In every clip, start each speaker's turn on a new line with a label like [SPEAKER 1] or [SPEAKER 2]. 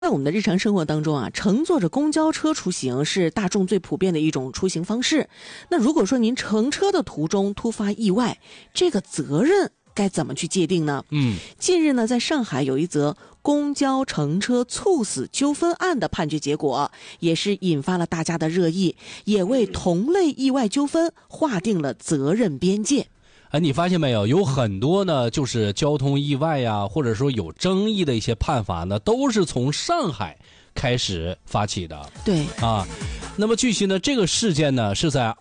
[SPEAKER 1] 在我们的日常生活当中啊，乘坐着公交车出行是大众最普遍的一种出行方式。那如果说您乘车的途中突发意外，这个责任该怎么去界定呢？近日呢，在上海有一则公交乘车猝死纠纷案的判决结果，也是引发了大家的热议，也为同类意外纠纷划定了责任边界。
[SPEAKER 2] 你发现没有？有很多呢，就是交通意外呀，或者说有争议的一些判罚呢，都是从上海开始发起的。
[SPEAKER 1] 对
[SPEAKER 2] 啊，那么据悉呢，这个事件呢是在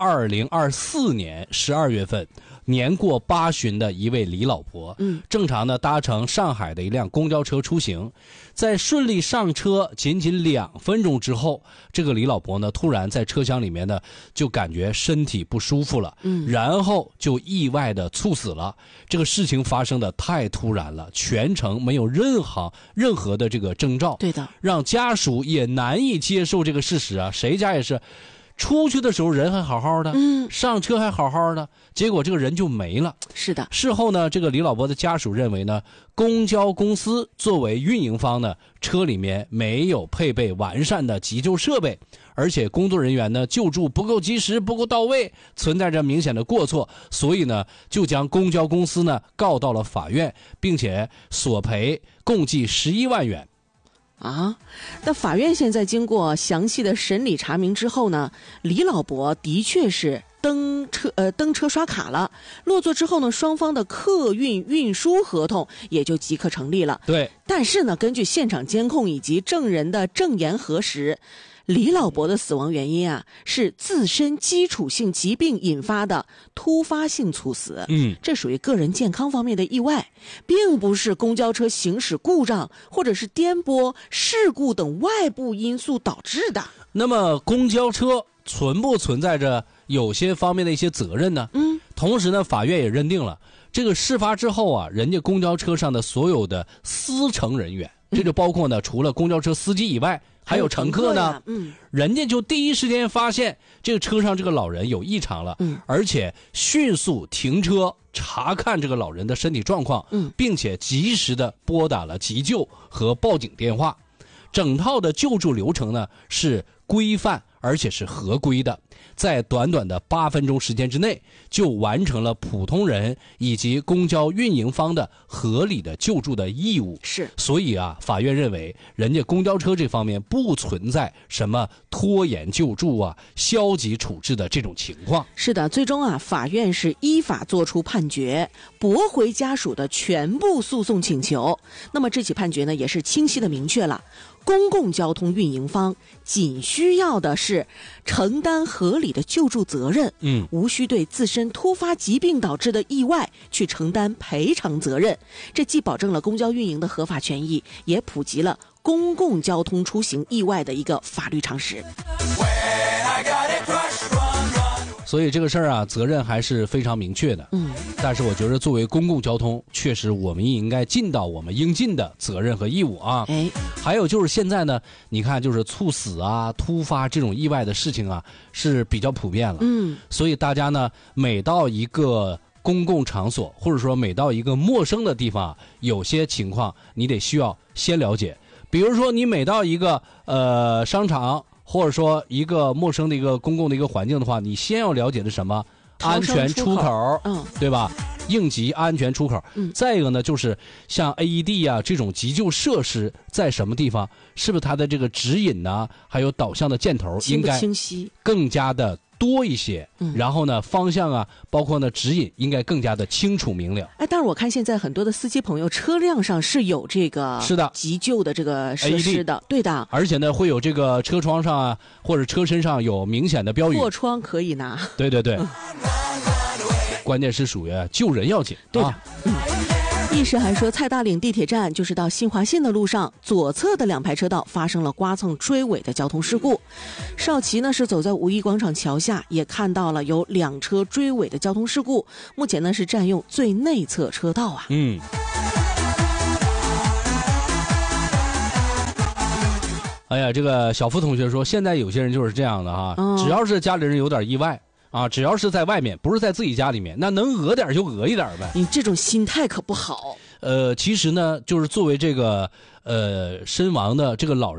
[SPEAKER 2] 2024年12月份，年过80的一位李老伯，正常的搭乘上海的一辆公交车出行，在顺利上车仅仅2分钟之后，这个李老伯呢突然在车厢里面呢就感觉身体不舒服了，然后就意外的猝死了。这个事情发生的太突然了，全程没有任何的这个征兆，
[SPEAKER 1] 对的，
[SPEAKER 2] 让家属也难以接受这个事实啊。谁家也是出去的时候人还好好的，上车还好好的，结果这个人就没了。
[SPEAKER 1] 是的。
[SPEAKER 2] 事后呢，这个李老伯的家属认为呢，公交公司作为运营方呢，车里面没有配备完善的急救设备，而且工作人员呢救助不够及时、不够到位，存在着明显的过错，所以呢，就将公交公司呢告到了法院，并且索赔共计11万元。
[SPEAKER 1] 那法院现在经过详细的审理查明之后呢，李老伯的确是登车刷卡了，落座之后呢，双方的客运运输合同也就即刻成立了。
[SPEAKER 2] 对，
[SPEAKER 1] 但是呢，根据现场监控以及证人的证言核实，李老伯的死亡原因啊是自身基础性疾病引发的突发性猝死。这属于个人健康方面的意外，并不是公交车行驶故障或者是颠簸、事故等外部因素导致的。
[SPEAKER 2] 那么公交车存不存在着有些方面的一些责任呢？同时呢，法院也认定了这个事发之后啊，人家公交车上的所有的司乘人员，这就包括呢，除了公交车司机以外，还有乘客呢，人家就第一时间发现这个车上这个老人有异常了，而且迅速停车查看这个老人的身体状况，并且及时的拨打了急救和报警电话。整套的救助流程呢是规范而且是合规的，在短短的8分钟时间之内就完成了普通人以及公交运营方的合理的救助的义务。
[SPEAKER 1] 是，
[SPEAKER 2] 所以啊，法院认为人家公交车这方面不存在什么拖延救助啊、消极处置的这种情况。
[SPEAKER 1] 是的，最终啊，法院是依法作出判决，驳回家属的全部诉讼请求。那么这起判决呢，也是清晰的明确了，公共交通运营方仅需要的是承担合理的救助责任，无需对自身突发疾病导致的意外去承担赔偿责任。这既保证了公交运营的合法权益，也普及了公共交通出行意外的一个法律常识。
[SPEAKER 2] 所以这个事儿啊，责任还是非常明确的。但是我觉得作为公共交通，确实我们也应该尽到我们应尽的责任和义务啊。还有就是现在呢，你看就是猝死啊、突发这种意外的事情啊，是比较普遍了。所以大家呢，每到一个公共场所，或者说每到一个陌生的地方啊，有些情况你得需要先了解。比如说你每到一个商场，或者说一个陌生的一个公共的一个环境的话，你先要了解的什么？安全出口，对吧？应急安全出口。再一个呢，就是像 AED 啊这种急救设施在什么地方，是不是它的这个指引呢，还有导向的箭头应该
[SPEAKER 1] 清晰，更
[SPEAKER 2] 加的多一些。然后呢，方向啊，包括呢指引应该更加的清楚明了。
[SPEAKER 1] 但是我看现在很多的司机朋友车辆上是有这个
[SPEAKER 2] 是的
[SPEAKER 1] 急救的这个设施的，对的。
[SPEAKER 2] 而且呢，会有这个车窗上啊，或者车身上有明显的标语，
[SPEAKER 1] 破窗可以拿。
[SPEAKER 2] 对对对。关键是属于救人要紧，
[SPEAKER 1] 对的。一时还说，蔡大岭地铁站就是到新华线的路上，左侧的2排车道发生了刮蹭追尾的交通事故。邵琦呢是走在五一广场桥下，也看到了有2车追尾的交通事故。目前呢是占用最内侧车道啊。
[SPEAKER 2] 哎呀，这个小付同学说，现在有些人就是这样的哈，只要是家里人有点意外啊，只要是在外面，不是在自己家里面，那能讹点就讹一点呗。
[SPEAKER 1] 你这种心态可不好。
[SPEAKER 2] 其实呢，就是作为这个身亡的这个老人